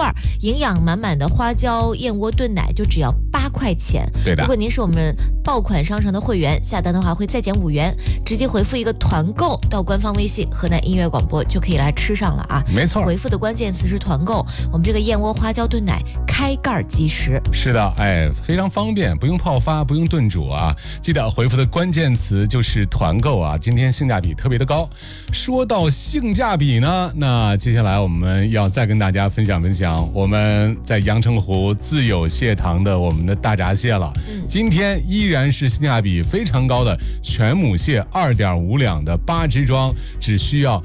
罐营养满满的花椒燕窝炖奶就只要8块钱。 对的。 如果您是我们爆款商城的会员，下单的话会再减5元，直接回复一个团购到官方微信河南音乐广播就可以来吃上了啊。 没错， 回复的关键词是团购，我们这个燕窝花椒炖奶开盖即食。 是的，哎，非常方便，不用泡发，不用炖煮啊。记得回复的关键词就是团购啊。今天性价比特别的高。说到性价比呢，那接下来我们要再跟大家分享我们在阳澄湖自有蟹塘的我们的大闸蟹了。今天依然是性价比非常高的全母蟹2.5两的8只装，只需要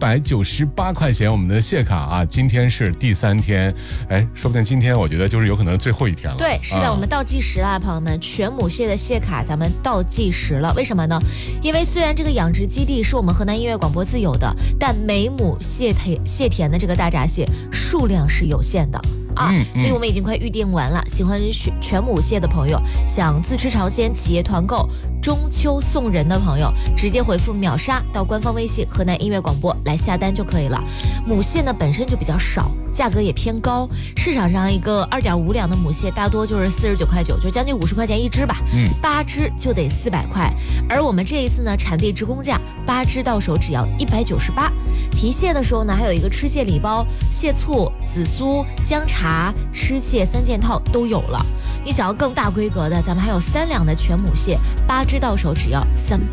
198块钱。我们的蟹卡啊，今天是第3天，哎，说不定今天我觉得就是有可能最后一天了。 对，是的，我们倒计时啦，朋友们，全母蟹的蟹卡咱们倒计时了。为什么呢？因为虽然这个养殖基地是我们河南音乐广播自有的，但每亩蟹田的这个大闸蟹数量是有限的。所以我们已经快预定完了。喜欢全母蟹的朋友，想自吃尝鲜企业团购中秋送人的朋友，直接回复秒杀到官方微信河南音乐广播来下单就可以了。母蟹呢本身就比较少，价格也偏高，市场上一个2.5两的母蟹大多就是49块9，就将近50块钱一只吧。8只就得400块，而我们这一次呢，产地直供价，8只到手只要198。提蟹的时候呢，还有一个吃蟹礼包，蟹醋、紫苏、姜茶、吃蟹3件套都有了。你想要更大规格的，咱们还有3两的全母蟹，8只到手只要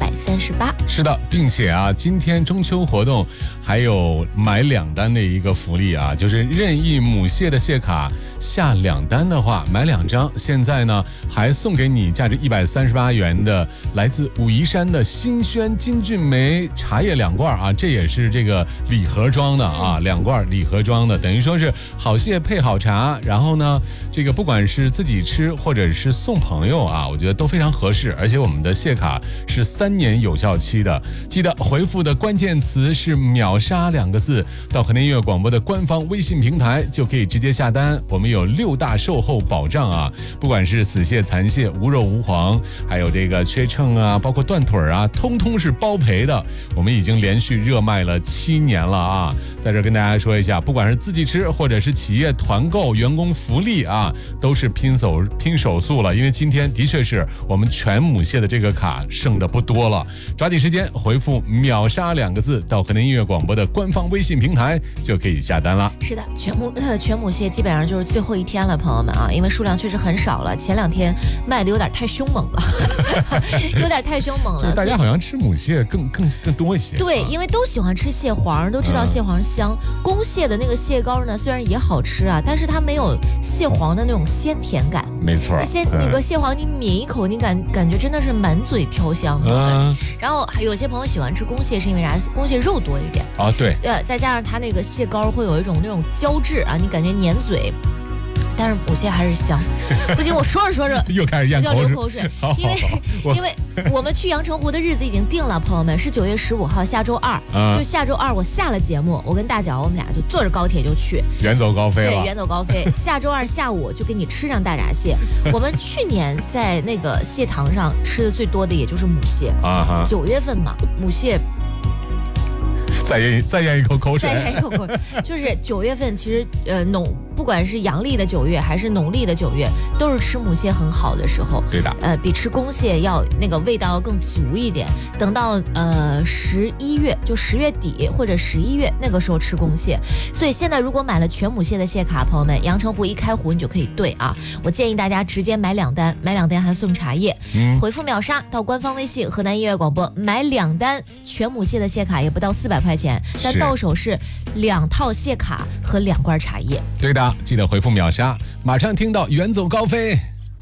338。 是的，并且啊，今天中秋活动还有买2单的一个福利啊，就是任意母蟹的蟹卡下2单的话，买2张，现在呢还送给你价值138元的来自武夷山的新轩金骏眉茶叶2罐啊，这也是这个礼盒装的啊，2罐礼盒装的，等于说是好蟹配好茶，然后呢，这个不管是自己吃或者是送朋友啊，我觉得都非常合适，而且我们的蟹卡是3年有效期的。记得回复的关键词是秒杀2个字，到河南音乐广播的官方微信平台就可以直接下单。我们有6大售后保障啊，不管是死蟹、残蟹、无肉无黄，还有这个缺秤啊，包括断腿啊，通通是包赔的。我们已经连续热卖了7年了啊！在这跟大家说一下，不管是自己吃或者是企业团购、员工福利啊，都是拼手速了。因为今天的确是我们全母蟹的这个卡剩的不多了，抓紧时间回复秒杀2个字到河南音乐广播的官方微信平台就可以下单了。 是的，全母蟹基本上就是最后一天了，朋友们啊，因为数量确实很少了，前2天卖的有点太凶猛了，有点太凶猛了。 大家好像吃母蟹更多一些。 对，因为都喜欢吃蟹黄，都知道蟹黄香。公蟹的那个蟹膏呢，虽然也好吃啊，但是它没有蟹黄的那种鲜甜感。 没错， 那个蟹黄你抿一口，你感觉真的是满嘴飘香。然后还有些朋友喜欢吃公蟹，是因为啥？公蟹肉多一点啊，对， 再加上它那个蟹膏会有一种那种胶质啊，你感觉粘嘴。但是母蟹还是香，不行，我说着又开始咽要流口水，因为我们去阳澄湖的日子已经定了，朋友们是9月15号，下周2，就下周2我下了节目，我跟大脚我们俩就坐着高铁就去， 远走高飞了， 对，远走高飞。下周2下午就给你吃上大闸蟹。我们去年在那个蟹塘上吃的最多的也就是母蟹啊，9月份嘛，母蟹。 再咽一口口水， 就是9月份，其实不管是阳历的9月还是农历的9月，都是吃母蟹很好的时候。 对的， 比吃公蟹要那个味道要更足一点。等到11月，就10月底或者11月那个时候吃公蟹。所以现在如果买了全母蟹的蟹卡，朋友们，阳澄湖一开湖你就可以兑啊。我建议大家直接买2单，买2单还送茶叶。回复秒杀到官方微信河南音乐广播，买2单全母蟹的蟹卡也不到400块钱，但到手是2套蟹卡和2罐茶叶。 对的，记得回复秒杀，马上听到远走高飞。